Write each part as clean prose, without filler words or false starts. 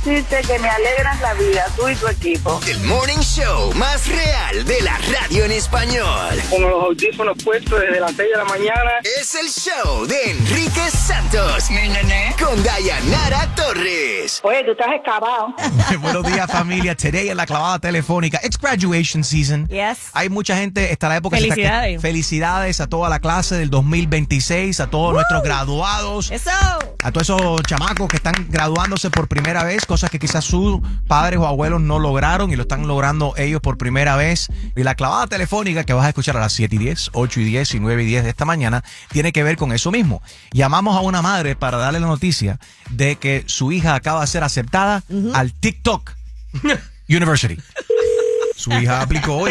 decirte que me alegran la vida, tú y tu equipo. El morning show más real de la radio en español. Con los audífonos puestos desde las 6 de la mañana. Es el show de Enrique Santos. Con Dayanara Torres. Oye, tú estás excavado. Buenos días, familia. Today en la clavada telefónica. It's graduation season. Yes. Hay mucha gente, está la época. Felicidades. Felicidades a toda la clase del 2026, a todos nuestros graduados. Eso. A todos esos chamacos que están graduándose por primera vez, cosas que quizás sus padres o abuelos no lograron y lo están logrando ellos por primera vez. Y la clavada telefónica que vas a escuchar a las 7 y 10, 8 y 10 y 9 y 10 de esta mañana tiene que ver con eso mismo. Llamamos a una madre para darle la noticia de que su hija acaba de ser aceptada al TikTok University. Su hija aplicó hoy.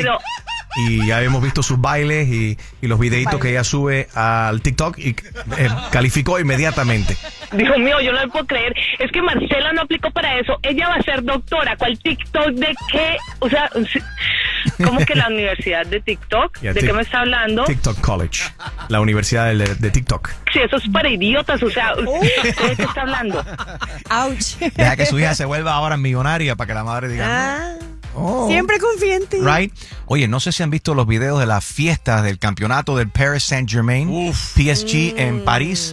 Y ya hemos visto sus bailes y los videitos que ella sube al TikTok y calificó inmediatamente. Dios mío, yo no lo puedo creer. Es que Marcela no aplicó para eso. Ella va a ser doctora. ¿Cuál TikTok de qué? O sea, ¿cómo que la universidad de TikTok? Yeah, ¿De qué me está hablando? TikTok College, la universidad de TikTok. Sí, eso es para idiotas. O sea, ¿de qué está hablando? Ouch. Deja que su hija se vuelva ahora millonaria para que la madre diga... Siempre confía en ti. Right? Oye, no sé si han visto los videos de las fiestas del campeonato del Paris Saint-Germain, PSG en París.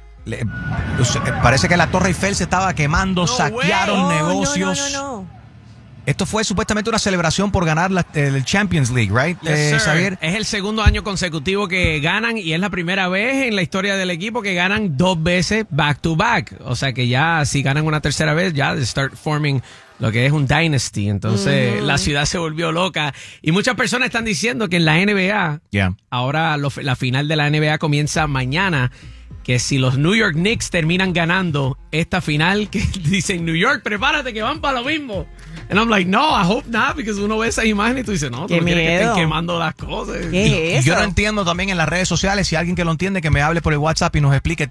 Parece que la Torre Eiffel se estaba quemando, saquearon negocios. No. Esto fue supuestamente una celebración por ganar el Champions League, right? Yes, Xavier. Es el segundo año consecutivo que ganan y es la primera vez en la historia del equipo que ganan 2 veces back to back. O sea que ya si ganan una tercera vez, ya they start forming lo que es un dynasty. Entonces la ciudad se volvió loca y muchas personas están diciendo que en la NBA, ahora la final de la NBA comienza mañana, que si los New York Knicks terminan ganando esta final, que dicen New York, prepárate que van para lo mismo. And I'm like, no, I hope not, porque uno ve esas imágenes y tú dices, no, tú no quieres que estén quemando las cosas. ¿Qué es y yo eso? no entiendo también en las redes sociales, si alguien que lo entiende, que me hable por el WhatsApp y nos explique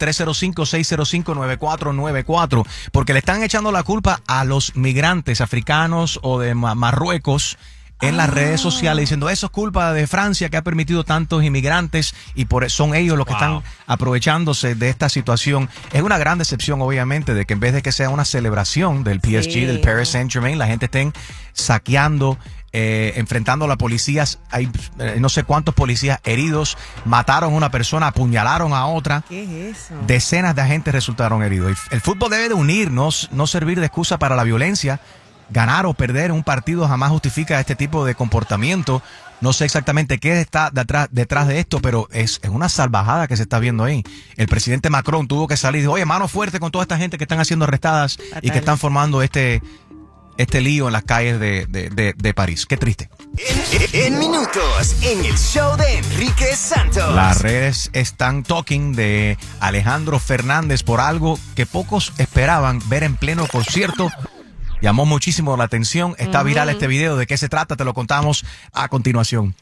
305-605-9494, porque le están echando la culpa a los migrantes africanos o de Marruecos en las redes sociales diciendo eso es culpa de Francia que ha permitido tantos inmigrantes y son ellos los que están aprovechándose de esta situación. Es una gran decepción obviamente de que en vez de que sea una celebración del PSG, del Paris Saint-Germain, la gente estén saqueando, enfrentando a la policía. Hay no sé cuántos policías heridos, mataron a una persona, apuñalaron a otra. ¿Qué es eso? Decenas de agentes resultaron heridos. El fútbol debe de unirnos, no servir de excusa para la violencia. Ganar o perder un partido jamás justifica este tipo de comportamiento. No sé exactamente qué está detrás de esto, pero es una salvajada que se está viendo ahí. El presidente Macron tuvo que salir y dijo, oye, mano fuerte con toda esta gente que están siendo arrestadas y que están formando este lío en las calles de París. Qué triste. En minutos, en el show de Enrique Santos. Las redes están talking de Alejandro Fernández por algo que pocos esperaban ver en pleno concierto. Llamó muchísimo la atención. Está viral este video. ¿De qué se trata? Te lo contamos a continuación.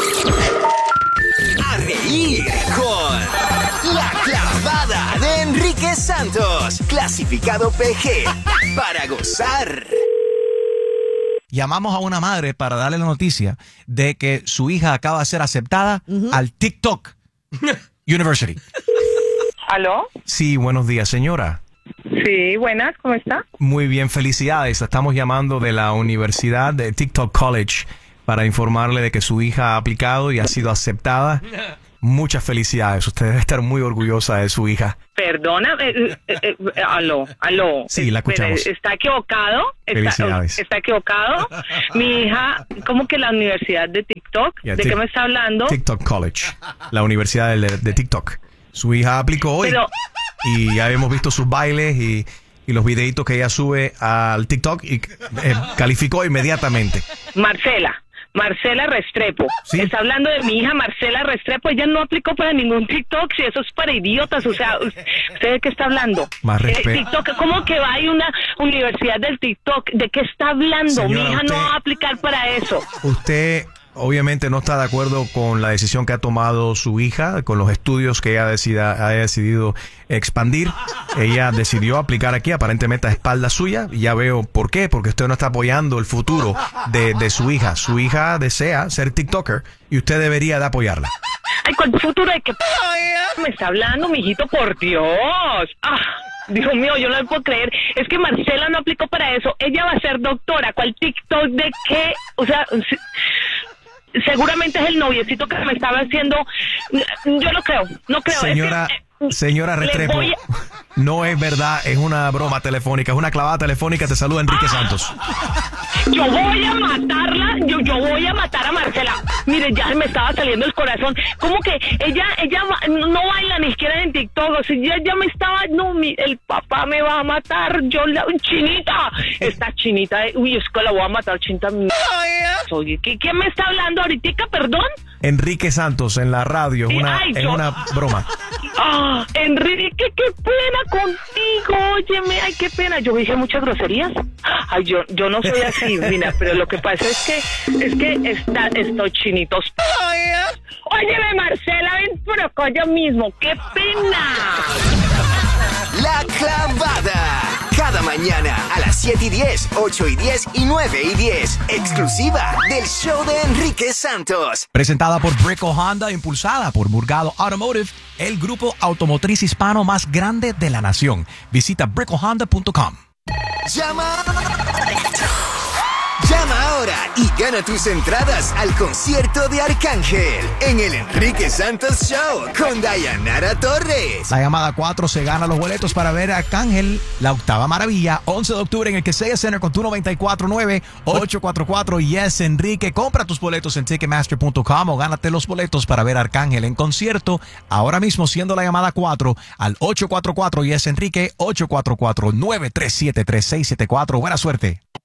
A reír con La Clavada de Enrique Santos. Clasificado PG. Para gozar. Llamamos a una madre para darle la noticia de que su hija acaba de ser aceptada al TikTok University. ¿Aló? Sí, buenos días, señora. Sí, buenas, ¿cómo está? Muy bien, felicidades. Estamos llamando de la Universidad de TikTok College para informarle de que su hija ha aplicado y ha sido aceptada. Muchas felicidades. Usted debe estar muy orgullosa de su hija. Perdona, aló. Sí, la escuchamos. ¿Está equivocado? Felicidades. ¿Está equivocado? Mi hija, ¿cómo que la universidad de TikTok? Yeah, ¿De qué me está hablando? TikTok College, la universidad de TikTok. Su hija aplicó hoy y ya hemos visto sus bailes y los videitos que ella sube al TikTok y calificó inmediatamente. Marcela Restrepo. ¿Sí? Está hablando de mi hija Marcela Restrepo. Ella no aplicó para ningún TikTok. Si eso es para idiotas. O sea, ¿usted de qué está hablando? Más respeto. TikTok, ¿cómo que va a ir una universidad del TikTok? ¿De qué está hablando? Señora, mi hija no va a aplicar para eso. Usted obviamente no está de acuerdo con la decisión que ha tomado su hija, con los estudios que ella ha decidido expandir. Ella decidió aplicar aquí, aparentemente a espalda suya. Y ya veo por qué, porque usted no está apoyando el futuro de su hija. Su hija desea ser TikToker y usted debería de apoyarla. Ay, ¿cuál futuro de qué me está hablando, mijito? Por Dios. Dios mío, yo no lo puedo creer. Es que Marcela no aplicó para eso. Ella va a ser doctora. ¿Cuál TikTok de qué? O sea, seguramente es el noviecito que me estaba haciendo. Yo no creo. Señora Restrepo, no es verdad, es una broma telefónica, es una clavada telefónica. Te saluda Enrique Santos. Yo voy a matarla, yo voy a matar a Marcela. Mire, ya me estaba saliendo el corazón. Como que ella no baila ni siquiera en TikTok. O sea, ya me estaba, el papá me va a matar. Chinita, esta chinita, uy, es que la voy a matar, chinita. Oye, ¿quién me está hablando ahorita, perdón? Enrique Santos en la radio, es una broma. Enrique, qué pena contigo, óyeme, ay, qué pena. Yo dije muchas groserías. Ay, yo no soy así, mira, pero lo que pasa es que estos chinitos. Óyeme, Marcela, ven por acá yo mismo, qué pena. La clavada. Cada mañana a las 7:10, 8:10 y 9:10. Exclusiva del show de Enrique Santos. Presentada por Brico Honda, impulsada por Murgado Automotive, el grupo automotriz hispano más grande de la nación. Visita bricohonda.com. Llama ahora y gana tus entradas al concierto de Arcángel en el Enrique Santos Show con Dayanara Torres. La llamada 4 se gana los boletos para ver a Arcángel, la octava maravilla, 11 de octubre en el Quesaya Center con tu 94.9-844 Yes Enrique. Compra tus boletos en Ticketmaster.com o gánate los boletos para ver a Arcángel en concierto ahora mismo, siendo la llamada 4 al 844 Yes Enrique, 844-937-3674. Buena suerte.